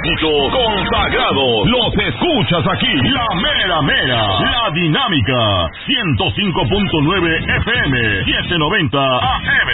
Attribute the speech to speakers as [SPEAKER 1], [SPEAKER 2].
[SPEAKER 1] éxitos consagrados los escuchas aquí. La mera mera, La Dinámica, 105.9 FM, 790 AM.